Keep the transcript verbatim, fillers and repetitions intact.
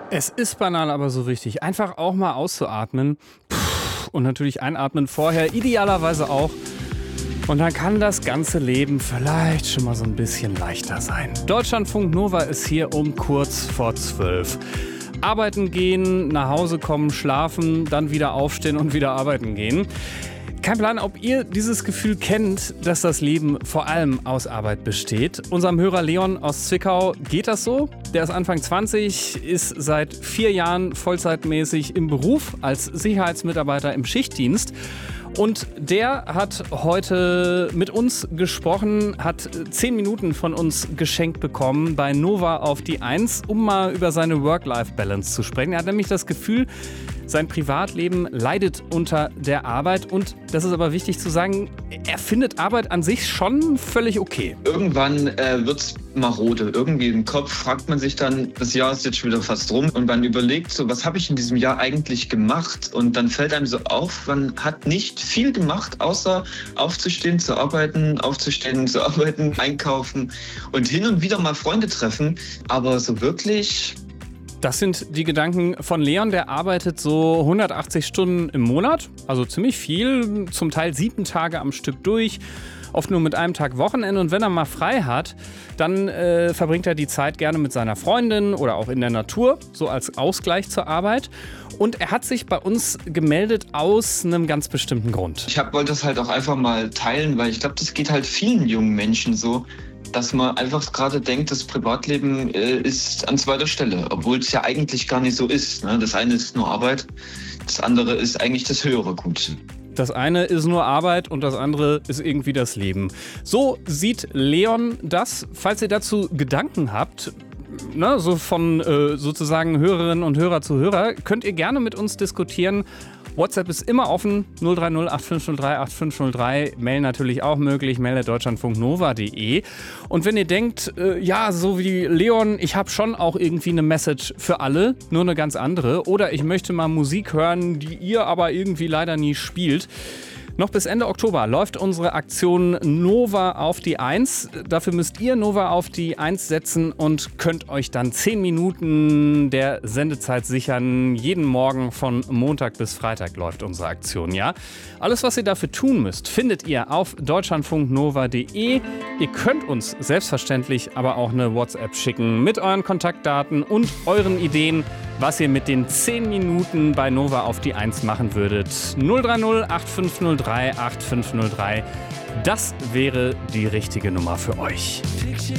Es ist banal, aber so wichtig. Einfach auch mal auszuatmen. Puh, und natürlich einatmen vorher, idealerweise auch. Und dann kann das ganze Leben vielleicht schon mal so ein bisschen leichter sein. Deutschlandfunk Nova ist hier um kurz vor zwölf. Arbeiten gehen, nach Hause kommen, schlafen, dann wieder aufstehen und wieder arbeiten gehen. Kein Plan, ob ihr dieses Gefühl kennt, dass das Leben vor allem aus Arbeit besteht. Unserem Hörer Leon aus Zwickau geht das so. Der ist Anfang zwanzig, ist seit vier Jahren vollzeitmäßig im Beruf als Sicherheitsmitarbeiter im Schichtdienst. Und der hat heute mit uns gesprochen, hat zehn Minuten von uns geschenkt bekommen bei Nova auf die Eins, um mal über seine Work-Life-Balance zu sprechen. Er hat nämlich das Gefühl, sein Privatleben leidet unter der Arbeit und, das ist aber wichtig zu sagen, er findet Arbeit an sich schon völlig okay. Irgendwann äh, wird's marode. Irgendwie im Kopf fragt man sich dann, das Jahr ist jetzt schon wieder fast rum und man überlegt so, was habe ich in diesem Jahr eigentlich gemacht? Und dann fällt einem so auf, man hat nicht viel gemacht, außer aufzustehen, zu arbeiten, aufzustehen, zu arbeiten, einkaufen und hin und wieder mal Freunde treffen. Aber so wirklich... Das sind die Gedanken von Leon, der arbeitet so hundertachtzig Stunden im Monat, also ziemlich viel, zum Teil sieben Tage am Stück durch, oft nur mit einem Tag Wochenende. Und wenn er mal frei hat, dann äh, verbringt er die Zeit gerne mit seiner Freundin oder auch in der Natur, so als Ausgleich zur Arbeit. Und er hat sich bei uns gemeldet aus einem ganz bestimmten Grund. Ich hab, wollte das halt auch einfach mal teilen, weil ich glaube, das geht halt vielen jungen Menschen so, dass man einfach gerade denkt, das Privatleben äh, ist an zweiter Stelle, obwohl es ja eigentlich gar nicht so ist. Ne? Das eine ist nur Arbeit, das andere ist eigentlich das höhere Gut. Das eine ist nur Arbeit und das andere ist irgendwie das Leben. So sieht Leon das. Falls ihr dazu Gedanken habt, ne, so von äh, sozusagen Hörerinnen und Hörer zu Hörer, könnt ihr gerne mit uns diskutieren. WhatsApp ist immer offen, null drei null acht fünf null drei acht fünf null drei. Mail natürlich auch möglich, mail at deutschlandfunknova punkt de. Und wenn ihr denkt, äh, ja, so wie Leon, ich habe schon auch irgendwie eine Message für alle, nur eine ganz andere. Oder ich möchte mal Musik hören, die ihr aber irgendwie leider nie spielt. Noch bis Ende Oktober läuft unsere Aktion Nova auf die Eins. Dafür müsst ihr Nova auf die Eins setzen und könnt euch dann zehn Minuten der Sendezeit sichern. Jeden Morgen von Montag bis Freitag läuft unsere Aktion, ja? Alles, was ihr dafür tun müsst, findet ihr auf deutschlandfunknova punkt de. Ihr könnt uns selbstverständlich aber auch eine WhatsApp schicken mit euren Kontaktdaten und euren Ideen, was ihr mit den zehn Minuten bei Nova auf die Eins machen würdet. null drei null acht fünf null drei acht fünf null drei. Das wäre die richtige Nummer für euch.